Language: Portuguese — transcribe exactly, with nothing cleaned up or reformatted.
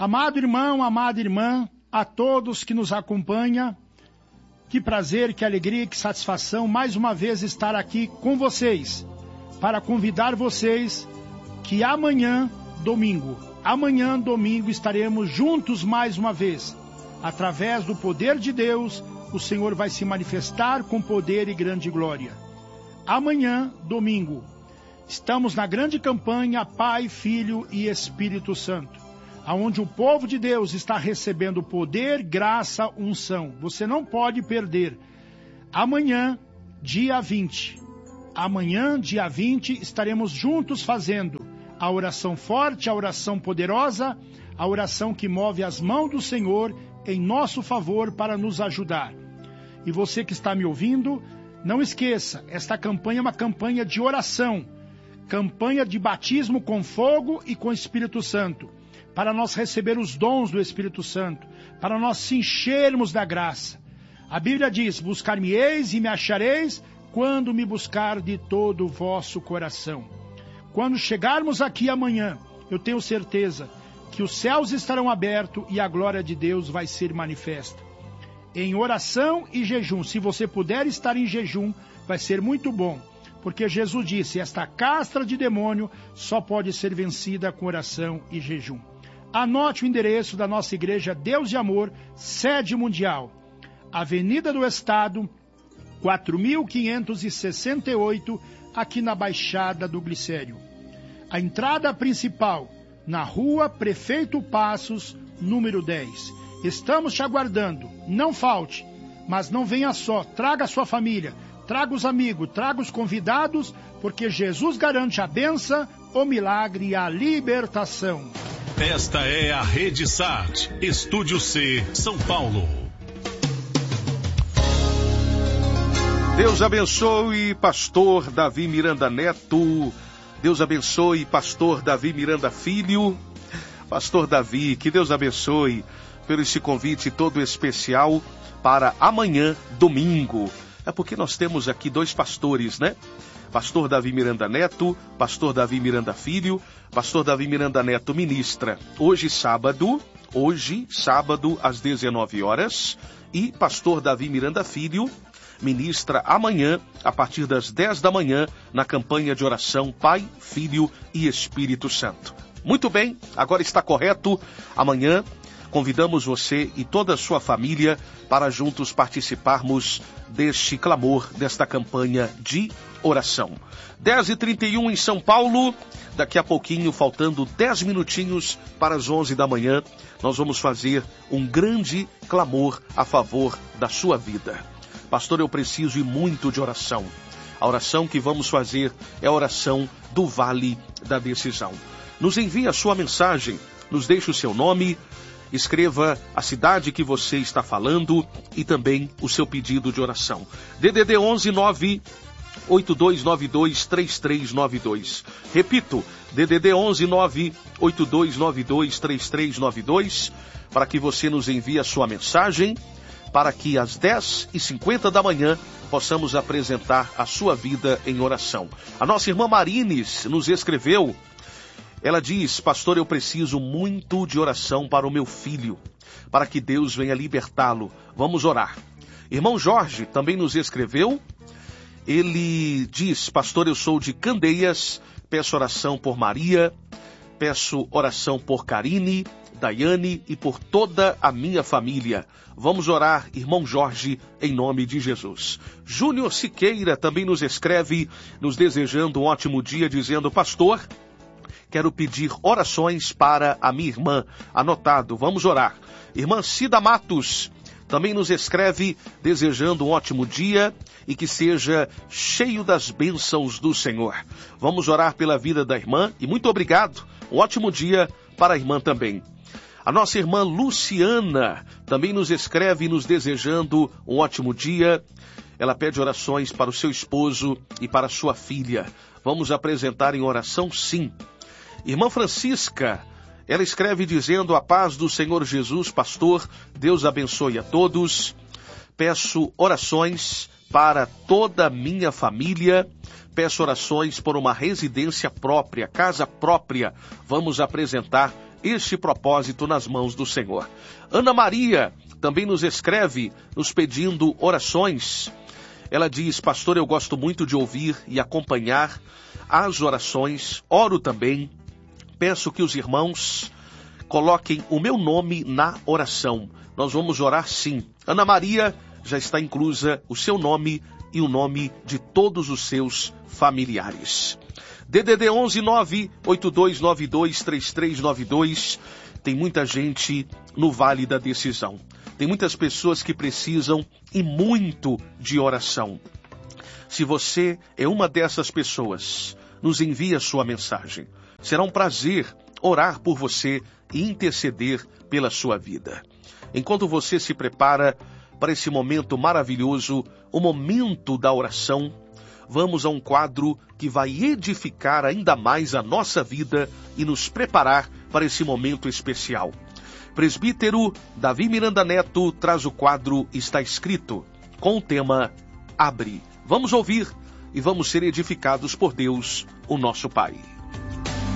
Amado irmão, amada irmã, a todos que nos acompanham, que prazer, que alegria, que satisfação mais uma vez estar aqui com vocês, para convidar vocês que amanhã, domingo, amanhã, domingo, estaremos juntos mais uma vez. Através do poder de Deus, o Senhor vai se manifestar com poder e grande glória. Amanhã, domingo, estamos na grande campanha Pai, Filho e Espírito Santo, onde o povo de Deus está recebendo poder, graça, unção. Você não pode perder. Amanhã, dia vinte. Amanhã, dia vinte, estaremos juntos fazendo a oração forte, a oração poderosa, a oração que move as mãos do Senhor em nosso favor para nos ajudar. E você que está me ouvindo, não esqueça, esta campanha é uma campanha de oração, campanha de batismo com fogo e com Espírito Santo, para nós receber os dons do Espírito Santo, para nós se enchermos da graça. A Bíblia diz, buscar-me-eis e me achareis, quando me buscar de todo o vosso coração. Quando chegarmos aqui amanhã, eu tenho certeza que os céus estarão abertos e a glória de Deus vai ser manifesta. Em oração e jejum, se você puder estar em jejum, vai ser muito bom, porque Jesus disse, esta castra de demônio só pode ser vencida com oração e jejum. Anote o endereço da nossa igreja Deus de Amor, sede mundial, Avenida do Estado, quatro mil quinhentos e sessenta e oito, aqui na Baixada do Glicério. A entrada principal, na rua Prefeito Passos, número dez. Estamos te aguardando, não falte, mas não venha só, traga a sua família, traga os amigos, traga os convidados, porque Jesus garante a bênção, o milagre e a libertação. Esta é a Rede Sat, Estúdio C, São Paulo. Deus abençoe, pastor Davi Miranda Neto. Deus abençoe, pastor Davi Miranda Filho. Pastor Davi, que Deus abençoe por esse convite todo especial para amanhã, domingo. É porque nós temos aqui dois pastores, né? Pastor Davi Miranda Neto, pastor Davi Miranda Filho. Pastor Davi Miranda Neto ministra hoje sábado, hoje sábado às dezenove horas. E pastor Davi Miranda Filho ministra amanhã, a partir das dez da manhã, na campanha de oração Pai, Filho e Espírito Santo. Muito bem, agora está correto. Amanhã convidamos você e toda a sua família para juntos participarmos deste clamor, desta campanha de oração. dez e trinta e um em São Paulo, daqui a pouquinho, faltando dez minutinhos para as onze da manhã, nós vamos fazer um grande clamor a favor da sua vida. Pastor, eu preciso e muito de oração. A oração que vamos fazer é a oração do Vale da Decisão. Nos envie a sua mensagem, nos deixe o seu nome, escreva a cidade que você está falando e também o seu pedido de oração. D D D onze nove oito dois nove dois três três nove dois. Repito, D D D onze nove oito dois nove dois três três nove dois, para que você nos envie a sua mensagem, para que às dez e cinquenta da manhã possamos apresentar a sua vida em oração. A nossa irmã Marines nos escreveu, ela diz, pastor, eu preciso muito de oração para o meu filho, para que Deus venha libertá-lo. Vamos orar. Irmão Jorge também nos escreveu, ele diz, pastor, eu sou de Candeias, peço oração por Maria, peço oração por Karine, Daiane e por toda a minha família. Vamos orar, irmão Jorge, em nome de Jesus. Júnior Siqueira também nos escreve, nos desejando um ótimo dia, dizendo, pastor, quero pedir orações para a minha irmã. Anotado, vamos orar. Irmã Cida Matos também nos escreve, desejando um ótimo dia e que seja cheio das bênçãos do Senhor. Vamos orar pela vida da irmã e muito obrigado. Um ótimo dia para a irmã também. A nossa irmã Luciana também nos escreve, nos desejando um ótimo dia. Ela pede orações para o seu esposo e para a sua filha. Vamos apresentar em oração, sim. Irmã Francisca, ela escreve dizendo, a paz do Senhor Jesus, pastor, Deus abençoe a todos. Peço orações para toda a minha família. Peço orações por uma residência própria, casa própria. Vamos apresentar este propósito nas mãos do Senhor. Ana Maria também nos escreve, nos pedindo orações. Ela diz: pastor, eu gosto muito de ouvir e acompanhar as orações, oro também, peço que os irmãos coloquem o meu nome na oração. Nós vamos orar sim. Ana Maria, já está inclusa o seu nome e o nome de todos os seus familiares. D D D onze nove oito dois nove dois três três nove dois. Tem muita gente no Vale da Decisão. Tem muitas pessoas que precisam e muito de oração. Se você é uma dessas pessoas, nos envie a sua mensagem. Será um prazer orar por você e interceder pela sua vida. Enquanto você se prepara para esse momento maravilhoso, o momento da oração, vamos a um quadro que vai edificar ainda mais a nossa vida e nos preparar para esse momento especial. Presbítero Davi Miranda Neto traz o quadro Está Escrito, com o tema Abre. Vamos ouvir e vamos ser edificados por Deus, o nosso Pai.